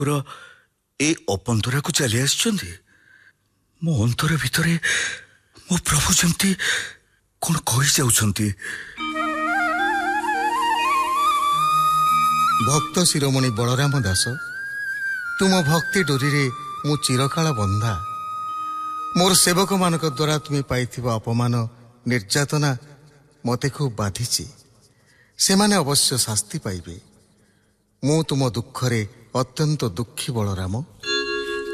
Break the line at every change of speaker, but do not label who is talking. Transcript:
ଏ ଅପନ୍ତରାକୁ ଚାଲି ଆସିଛନ୍ତି। ମୋ ଅନ୍ତର ଭିତରେ ମୋ ପ୍ରଭୁ ଯେମିତି କଣ କହିଯାଉଛନ୍ତି।
ଭକ୍ତ ଶିରୋମଣି ବଳରାମ ଦାସ, ତୁମ ଭକ୍ତି ଡୋରିରେ ମୁଁ ଚିରକାଳ ବନ୍ଧା। ମୋର ସେବକମାନଙ୍କ ଦ୍ୱାରା ତୁମେ ପାଇଥିବା ଅପମାନ ନିର୍ଯାତନା ମୋତେ ଖୁବ୍ ବାଧିଛି। ସେମାନେ ଅବଶ୍ୟ ଶାସ୍ତି ପାଇବେ। ମୁଁ ତୁମ ଦୁଃଖରେ ଅତ୍ୟନ୍ତ ଦୁଃଖୀ ବଳରାମ।